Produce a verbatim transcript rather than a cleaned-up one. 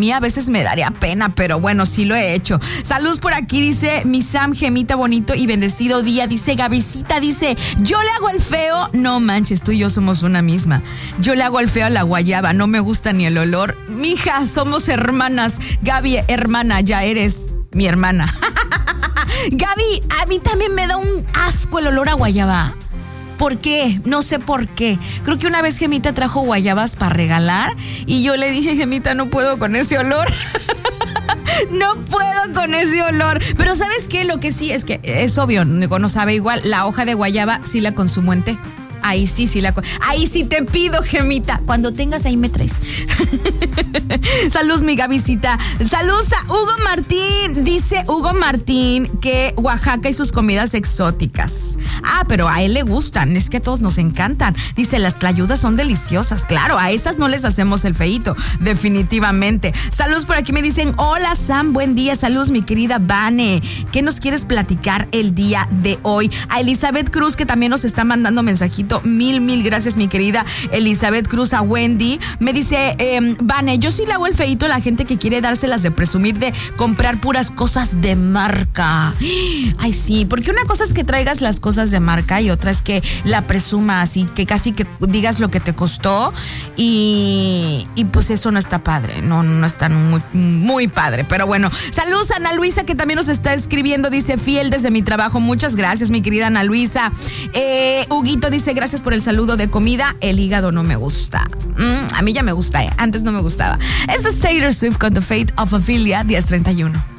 mí a veces me daría pena, pero bueno, sí lo he hecho. Saludos por aquí, dice mi Sam, Gemita, bonito y bendecido día. Dice Gabicita, dice, yo le hago el feo. No manches, tú y yo somos una misma. Yo le hago el feo a la guayaba, no me gusta ni el olor. Mija, somos hermanas. Gaby, hermana, ya eres mi hermana. Gaby, a mí también me da un asco el olor a guayaba. ¿Por qué? No sé por qué. Creo que una vez Gemita trajo guayabas para regalar y yo le dije, Gemita, no puedo con ese olor. No puedo con ese olor. Pero ¿sabes qué? Lo que sí es que es obvio, no sabe igual. La hoja de guayaba sí la consumo en té. Ahí sí, sí la... Ahí sí te pido, Gemita. Cuando tengas, ahí me traes. Saludos, mi Gabicita. Saludos a Hugo Martín. Dice Hugo Martín que Oaxaca y sus comidas exóticas. Ah, pero a él le gustan. Es que a todos nos encantan. Dice, las tlayudas son deliciosas. Claro, a esas no les hacemos el feíto. Definitivamente. Saludos por aquí, me dicen, hola, Sam, buen día. Saludos, mi querida Vane. ¿Qué nos quieres platicar el día de hoy? A Elizabeth Cruz, que también nos está mandando mensajito. Mil, mil gracias, mi querida Elizabeth Cruz. A Wendy me dice, eh, Vane, yo sí le hago el feíto a la gente que quiere dárselas de presumir, de comprar puras cosas de marca. Ay, sí, porque una cosa es que traigas las cosas de marca y otra es que la presumas y que casi que digas lo que te costó y, y pues eso no está padre, no, no está muy, muy padre, pero bueno. Saludos a Ana Luisa, que también nos está escribiendo, dice, fiel desde mi trabajo. Muchas gracias, mi querida Ana Luisa. eh, Huguito dice, gracias por el saludo de comida. El hígado no me gusta. Mm, a mí ya me gusta, ¿eh? Antes no me gustaba. Esta es Taylor Swift con The Fate of Ophelia, diez treinta y uno.